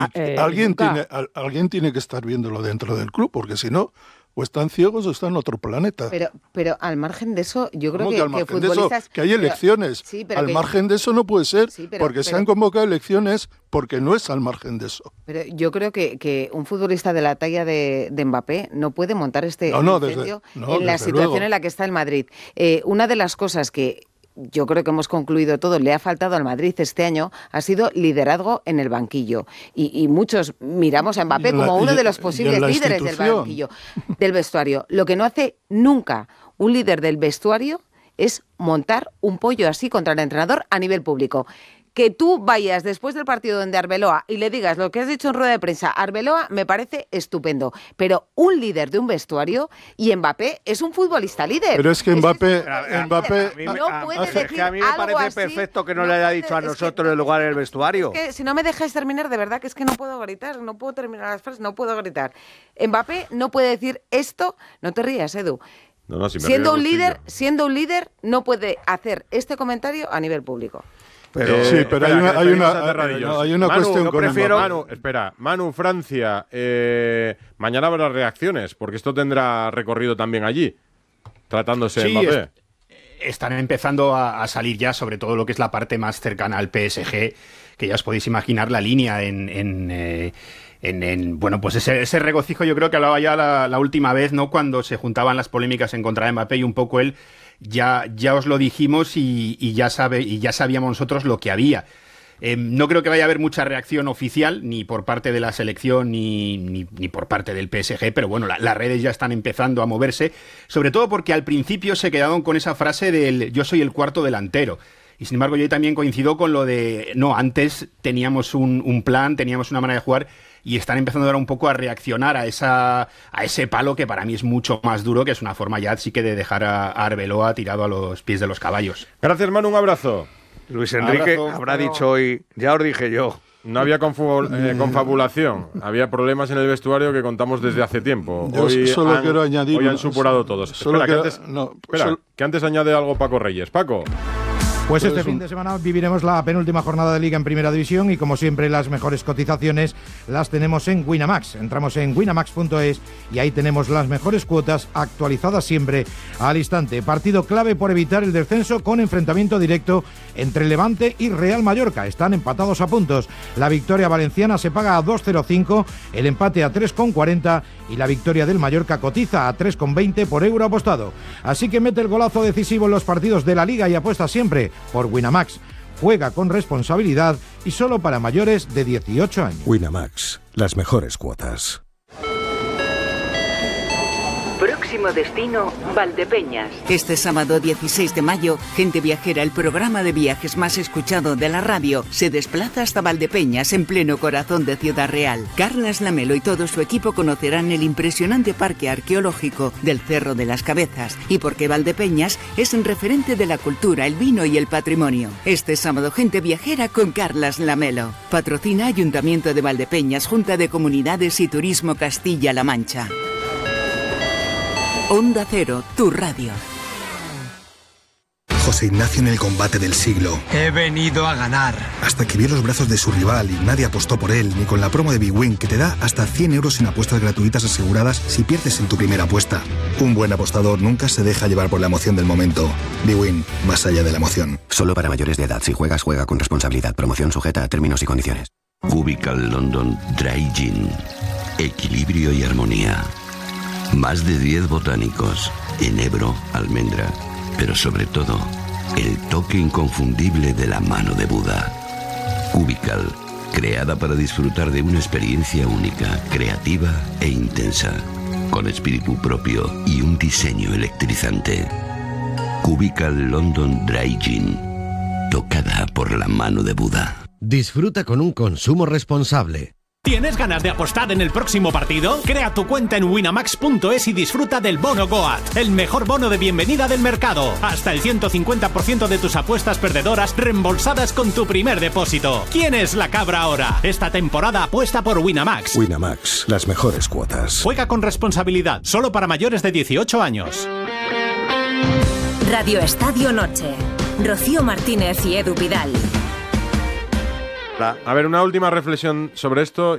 Alguien tiene que estar viéndolo dentro del club, porque si no, o están ciegos o están en otro planeta. Pero al margen de eso, yo creo que futbolistas... Que hay elecciones. Margen de eso no puede ser, porque se han convocado elecciones porque no es al margen de eso. Pero yo creo que un futbolista de la talla de Mbappé no puede montar incendio en la situación en la que está el Madrid. Una de las cosas que yo creo que hemos concluido todo, le ha faltado al Madrid este año, ha sido liderazgo en el banquillo. Y muchos miramos a Mbappé como uno de los posibles líderes del banquillo, del vestuario. Lo que no hace nunca un líder del vestuario es montar un pollo así contra el entrenador a nivel público. Que tú vayas después del partido donde Arbeloa y le digas lo que has dicho en rueda de prensa, Arbeloa me parece estupendo, pero un líder de un vestuario, y Mbappé es un futbolista líder. Pero es que Mbappé no puede decir a mí me parece así, perfecto que no le haya dicho a nosotros el lugar en el vestuario. Es que si no me dejáis terminar, de verdad que es que no puedo gritar, no puedo terminar las frases, no puedo gritar. Mbappé no puede decir esto, no te rías, Edu. No, si siendo un líder no puede hacer este comentario a nivel público. Pero hay una cuestión con Manu, Francia, mañana habrá reacciones, porque esto tendrá recorrido también allí, tratándose de Mbappé. Están empezando a salir ya, sobre todo lo que es la parte más cercana al PSG, que ya os podéis imaginar la línea bueno, pues ese regocijo. Yo creo que hablaba ya la última vez, ¿no?, cuando se juntaban las polémicas en contra de Mbappé, y un poco él ya os lo dijimos y ya sabíamos nosotros lo que había. No creo que vaya a haber mucha reacción oficial, ni por parte de la selección ni por parte del PSG, pero bueno, las redes ya están empezando a moverse, sobre todo porque al principio se quedaron con esa frase del yo soy el cuarto delantero. Y sin embargo yo también coincido con lo de, no, antes teníamos un plan, teníamos una manera de jugar, y están empezando ahora un poco a reaccionar a ese palo que para mí es mucho más duro, que es una forma ya sí que de dejar a Arbeloa tirado a los pies de los caballos. Gracias, Manu, un abrazo. Luis Enrique habrá dicho hoy, ya os dije yo. No había confabulación, había problemas en el vestuario que contamos desde hace tiempo. Quiero añadir... Hoy han supurado todos. Que antes añade algo Paco Reyes. Paco. Pues este fin de semana viviremos la penúltima jornada de Liga en Primera División, y como siempre las mejores cotizaciones las tenemos en Winamax. Entramos en winamax.es y ahí tenemos las mejores cuotas actualizadas siempre al instante. Partido clave por evitar el descenso, con enfrentamiento directo entre Levante y Real Mallorca. Están empatados a puntos. La victoria valenciana se paga a 2,05, el empate a 3,40 y la victoria del Mallorca cotiza a 3,20 por euro apostado. Así que mete el golazo decisivo en los partidos de la Liga y apuesta siempre por Winamax. Juega con responsabilidad y solo para mayores de 18 años. Winamax, las mejores cuotas. Próximo destino, Valdepeñas. Este sábado 16 de mayo, Gente Viajera, el programa de viajes más escuchado de la radio, se desplaza hasta Valdepeñas, en pleno corazón de Ciudad Real. Carlas Lamelo y todo su equipo conocerán el impresionante parque arqueológico del Cerro de las Cabezas, y por qué Valdepeñas es un referente de la cultura, el vino y el patrimonio. Este sábado, Gente Viajera con Carlas Lamelo. Patrocina Ayuntamiento de Valdepeñas, Junta de Comunidades y Turismo Castilla-La Mancha. Onda Cero, tu radio. José Ignacio en el combate del siglo. He venido a ganar. Hasta que vio los brazos de su rival y nadie apostó por él, ni con la promo de bwin, que te da hasta 100 euros en apuestas gratuitas aseguradas si pierdes en tu primera apuesta. Un buen apostador nunca se deja llevar por la emoción del momento. bwin, más allá de la emoción. Solo para mayores de edad. Si juegas, juega con responsabilidad. Promoción sujeta a términos y condiciones. Cubical London Dry Gin. Equilibrio y armonía. Más de 10 botánicos, enebro, almendra, pero sobre todo, el toque inconfundible de la mano de Buda. Cubical, creada para disfrutar de una experiencia única, creativa e intensa, con espíritu propio y un diseño electrizante. Cubical London Dry Gin, tocada por la mano de Buda. Disfruta con un consumo responsable. ¿Tienes ganas de apostar en el próximo partido? Crea tu cuenta en winamax.es y disfruta del bono Goat, el mejor bono de bienvenida del mercado. Hasta el 150% de tus apuestas perdedoras reembolsadas con tu primer depósito. ¿Quién es la cabra ahora? Esta temporada apuesta por Winamax. Winamax, las mejores cuotas. Juega con responsabilidad, solo para mayores de 18 años. Radio Estadio Noche. Rocío Martínez y Edu Pidal. A ver, una última reflexión sobre esto.